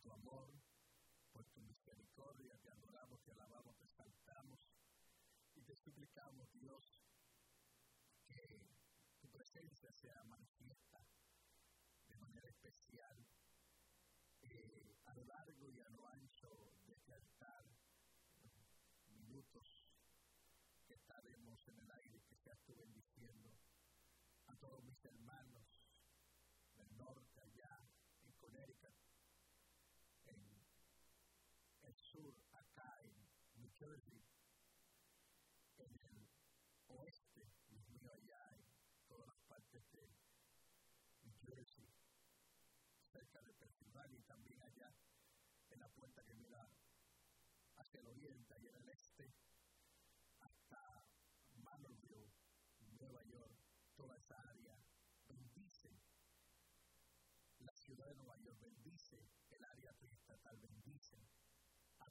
tu amor, por tu misericordia. Te adoramos, te alabamos, te exaltamos y te suplicamos, Dios, que tu presencia sea manifiesta de manera especial a lo largo y a lo ancho de este altar, minutos que estaremos en el aire, que seas tú bendiciendo a todos mis hermanos del norte, allá en Connecticut, en el sur, acá en New Jersey, en el oeste, Dios mío, allá en todas las partes de New Jersey, cerca de Pensilvania, y también allá en la puerta que mira hacia el oriente y en el este, hasta Manorville, Nueva York, toda esa área